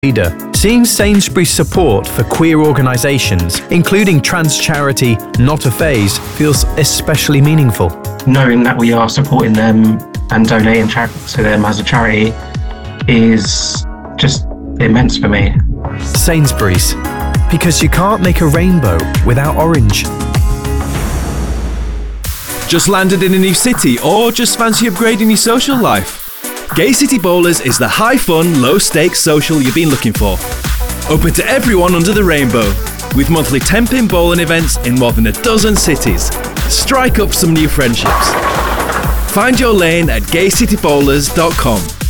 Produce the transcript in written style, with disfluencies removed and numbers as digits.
leader, seeing Sainsbury's support for queer organisations, including trans charity Not a Phase, feels especially meaningful. Knowing that we are supporting them and donating to them as a charity is just immense for me. Sainsbury's, because you can't make a rainbow without orange. Just landed in a new city or just fancy upgrading your social life? Gay City Bowlers is the high fun, low stakes social you've been looking for. Open to everyone under the rainbow, with monthly 10-pin bowling events in more than a dozen cities. Strike up some new friendships. Find your lane at gaycitybowlers.com.